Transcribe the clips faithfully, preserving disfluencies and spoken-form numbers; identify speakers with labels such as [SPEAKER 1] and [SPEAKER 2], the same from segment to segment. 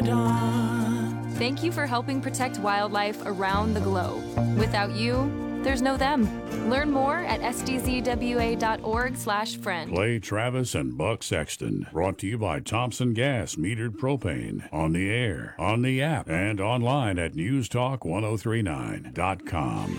[SPEAKER 1] Ramadan.
[SPEAKER 2] Thank you for helping protect wildlife around the globe. Without you, there's no them. Learn more at s d z w a dot org slash friend.
[SPEAKER 3] Play Travis and Buck Sexton. Brought to you by Thompson Gas Metered Propane. On the air, on the app, and online at news talk ten thirty-nine dot com.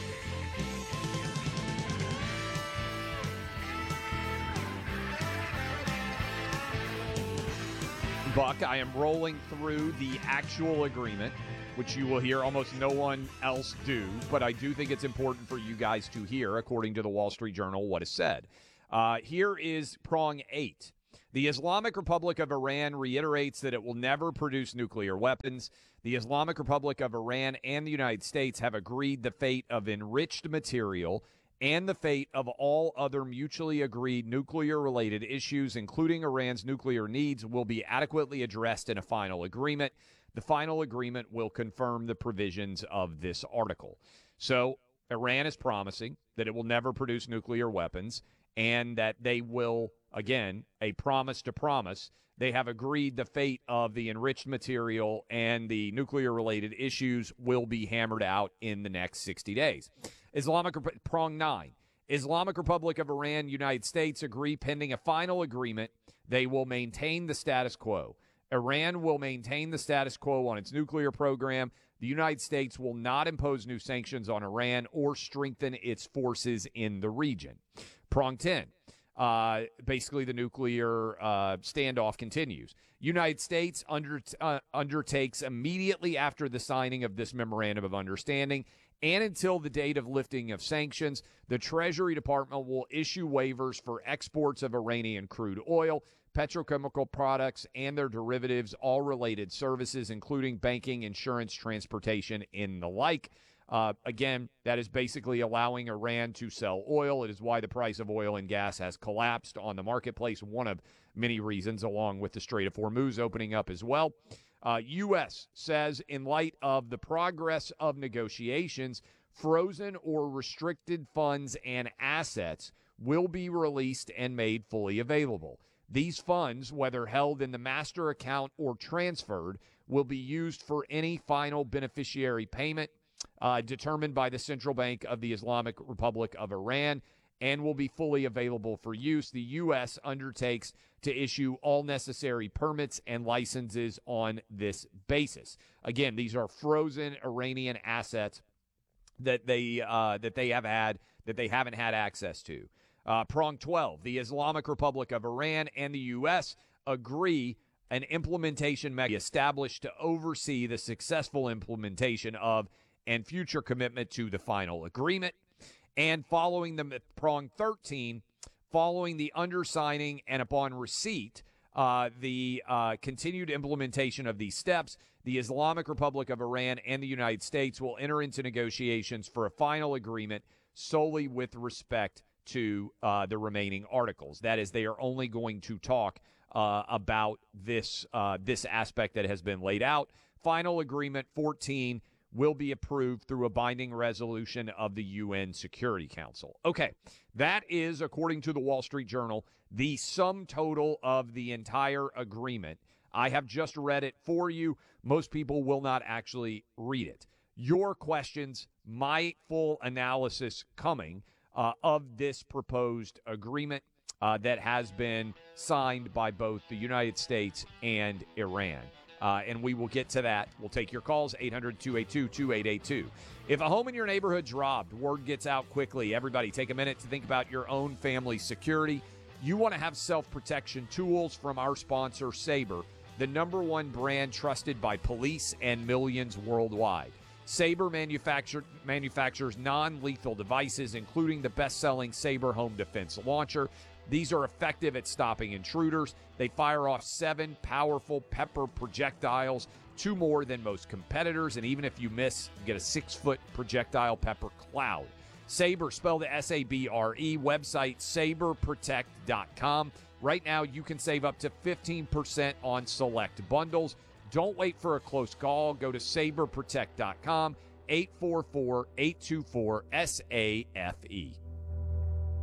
[SPEAKER 4] Buck, I am rolling through the actual agreement, which you will hear almost no one else do, but I do think it's important for you guys to hear, according to the Wall Street Journal, what is said. Uh, here is prong eight. The Islamic Republic of Iran reiterates that it will never produce nuclear weapons. The Islamic Republic of Iran and the United States have agreed the fate of enriched material and the fate of all other mutually agreed nuclear-related issues, including Iran's nuclear needs, will be adequately addressed in a final agreement. The final agreement will confirm the provisions of this article. So Iran is promising that it will never produce nuclear weapons and that they will, again, a promise to promise, they have agreed the fate of the enriched material and the nuclear-related issues will be hammered out in the next sixty days. Islamic prong nine. Islamic Republic of Iran, United States agree pending a final agreement they will maintain the status quo. Iran will maintain the status quo on its nuclear program. The United States will not impose new sanctions on Iran or strengthen its forces in the region. Prong ten. Uh, basically, the nuclear uh, standoff continues. United States under, uh, undertakes immediately after the signing of this memorandum of understanding and until the date of lifting of sanctions, the Treasury Department will issue waivers for exports of Iranian crude oil, petrochemical products, and their derivatives, all related services, including banking, insurance, transportation, and the like. Uh, again, that is basically allowing Iran to sell oil. It is why the price of oil and gas has collapsed on the marketplace, one of many reasons, along with the Strait of Hormuz opening up as well. Uh, U S says in light of the progress of negotiations, frozen or restricted funds and assets will be released and made fully available. These funds, whether held in the master account or transferred, will be used for any final beneficiary payment uh, determined by the Central Bank of the Islamic Republic of Iran and will be fully available for use. The U S undertakes to issue all necessary permits and licenses on this basis. Again, these are frozen Iranian assets that they uh, that they have had, that they haven't had access to. Uh, prong twelve, the Islamic Republic of Iran and the U S agree an implementation mechanism established to oversee the successful implementation of and future commitment to the final agreement. And following the prong thirteen, following the undersigning and upon receipt, uh, the uh, continued implementation of these steps, the Islamic Republic of Iran and the United States will enter into negotiations for a final agreement solely with respect to uh, the remaining articles. That is, they are only going to talk uh, about this uh, this aspect that has been laid out. Final agreement fourteen will be approved through a binding resolution of the U N Security Council. Okay, that is, according to the Wall Street Journal, the sum total of the entire agreement. I have just read it for you. Most people will not actually read it. Your questions, my full analysis coming uh, of this proposed agreement uh, that has been signed by both the United States and Iran. Uh, and we will get to that. We'll take your calls, eight hundred, two eight two, two eight eight two. If a home in your neighborhood's robbed, word gets out quickly. Everybody take a minute to think about your own family's security. You want to have self-protection tools from our sponsor, Sabre, the number one brand trusted by police and millions worldwide. Sabre manufacture, manufactures non-lethal devices, including the best-selling Sabre Home Defense Launcher. These are effective at stopping intruders. They fire off seven powerful pepper projectiles, two more than most competitors. And even if you miss, you get a six-foot projectile pepper cloud. Sabre, spelled S A B R E, website sabre protect dot com. Right now, you can save up to fifteen percent on select bundles. Don't wait for a close call. Go to sabre protect dot com, eight four four, eight two four, S A F E.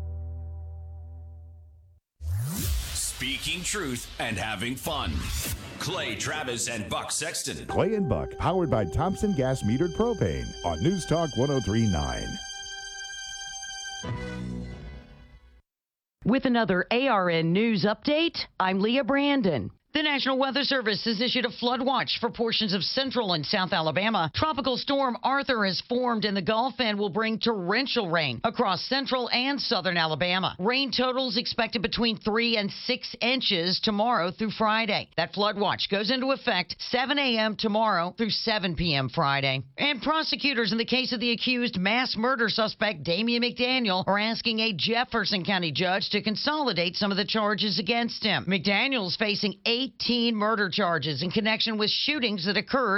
[SPEAKER 5] Speaking truth and having fun.
[SPEAKER 1] Clay Travis and Buck Sexton.
[SPEAKER 5] Clay and Buck, powered by Thompson Gas Metered Propane on News Talk one oh three point nine.
[SPEAKER 6] With another A R N News update, I'm Leah Brandon. The National Weather Service has issued a flood watch for portions of central and south Alabama. Tropical storm Arthur has formed in the Gulf and will bring torrential rain across central and southern Alabama. Rain totals expected between three and six inches tomorrow through Friday. That flood watch goes into effect seven a.m. tomorrow through seven p.m. Friday. And prosecutors in the case of the accused mass murder suspect Damian McDaniel are asking a Jefferson County judge to consolidate some of the charges against him. McDaniel's facing eighteen murder charges in connection with shootings that occurred